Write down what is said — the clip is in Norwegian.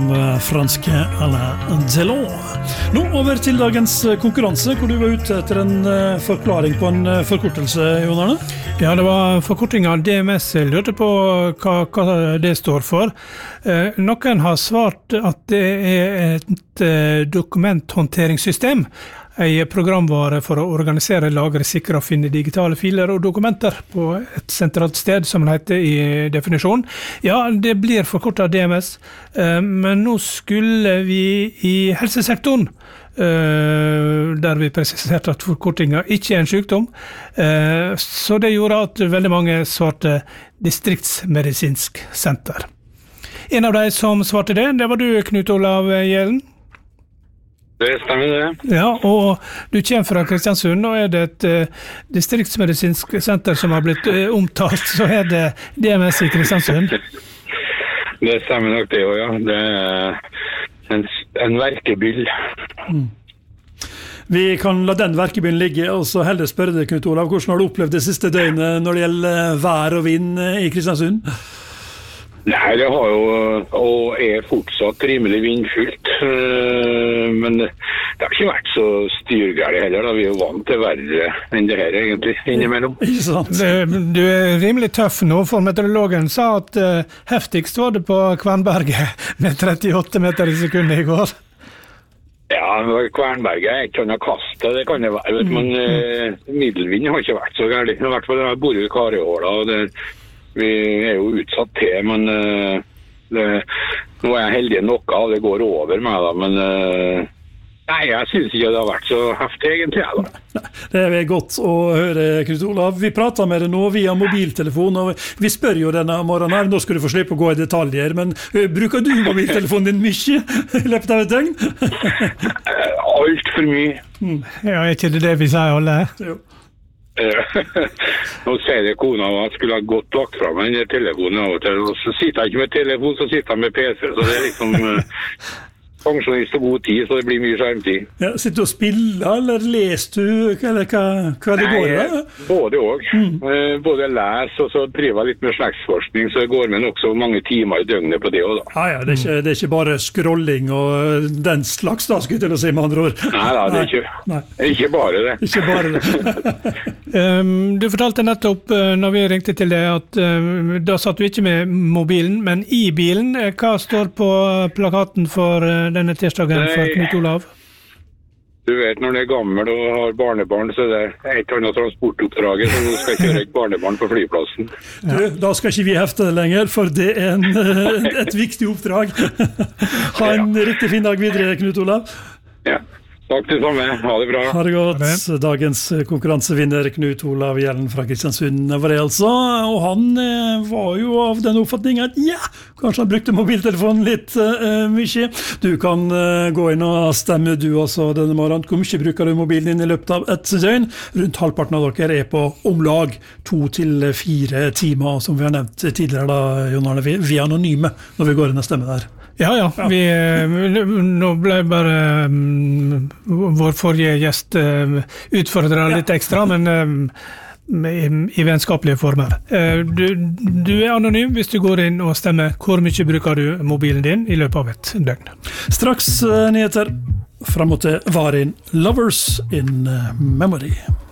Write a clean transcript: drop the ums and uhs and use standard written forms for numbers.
franske Alain Delon. Nå over til dagens konkurranse, hvor du var ute etter en forklaring på en forkortelse, Jon Arne? Ja, det var forkortingen av DMS. Jeg lurte på hva det står for. Noen har svart at det er et dokumenthåndteringssystem, en programvare for å organisere, lagre, sikre og finne digitale filer og dokumenter på et sentralt sted, som det heter i definisjonen. Ja, det blir forkortet DMS, men nå skulle vi i helsesektoren, der vi presiserte at forkortingen ikke er en sykdom, så det gjorde at veldig mange svarte distriktsmedisinsk senter. En av de som svarte det var du, Knut Olav Gjellen. Det stemmer det. Ja, og du kommer fra Kristiansund, og er det et distriktsmedisinsk senter som har blitt omtalt, så er det DMS i Kristiansund. Det stemmer nok det også, ja. Det er en verkebyll. Vi kan la den verkebyen ligge, og så heller spørre deg, Knut Olav, hvordan har du opplevd det siste døgnet når det gjelder vær og vind i Kristiansund? Nei, det har jo, og er fortsatt rimelig vindfullt, men det har ikke vært så styrgærlig heller, da. Vi er jo vant til verre enn det her egentlig, innimellom. Ikke sant? Du er rimelig tøff nå, for meteorologen sa at heftigst var det på Kvernberget med 38 meter i sekundet i går. Ja, Kvernberget er ikke annet kastet, det kan det være, men middelvind har ikke vært så gærlig. Det har vært på det bor i Karihåla, og det vi er jo utsatt til, men nå er jeg heldig nok av, det går over med da, men nei, jeg synes ikke det har vært så heftig egentlig. Da. Det er godt å høre, Knut Olav. Vi prater med deg nå via mobiltelefon, og vi spør jo denne morgenen her, nå skal du få slippe å gå i detaljer, men bruker du mobiltelefonen din mye i løpet av et døgn? Alt for mye. Ja, er ikke det vi sier alle? Jo. Nå sier det kona at jeg skulle ha godt lagt fra meg den telefonen av og til, og så sitter jeg ikke med telefon, så sitter jeg med PC, så det er liksom pensjonist og god tid, så det blir mye skjermtid. Ja, sitter du og spiller, eller leser du, eller hva det går da? Både og. Både les, og så driver jeg litt med slektsforskning, så det går med nok så mange timer i døgnet på det også da. Ja, det er ikke bare scrolling og den slags da, skulle jeg til å si med andre ord. Nei, det er ikke bare det. Ikke bare det. Du fortalte nettopp, når vi ringte til deg, at da satt du ikke med mobilen, men i bilen. Hva står på plakaten for denne tirsdagen for Knut Olav? Du vet, når du er gammel og har barnebarn, så det er et annet transportoppdraget, så nå skal jeg kjøre et barnebarn på flyplassen. Du, da skal ikke vi hefte det lenger, for det er et viktig oppdrag. Ha en riktig fin dag videre, Knut Olav. Ja. Takk til samme. Ha det bra. Ha det godt. Dagens konkurransevinner Knut Olav Gjellen fra Kristiansund var det altså, og han var jo av den oppfatningen at ja, kanskje han brukte mobiltelefonen litt mye. Du kan gå inn og stemme du også denne morgenen. Hvor mye bruker du mobilen din i løpet av et døgn? Rundt halvparten av dere er på om lag 2 til 4 timer, som vi har nevnt tidligere da, Jon Arne. Vi er anonyme når vi går inn og stemmer der. Ja. Nå ble bare vår forrige gjest utfordret litt ekstra, men i vennskapelige former. Du er anonym hvis du går inn og stemmer. Hvor mye bruker du mobilen din i løpet av et døgn? Straks nyheter frem mot det var in Lovers in Memory.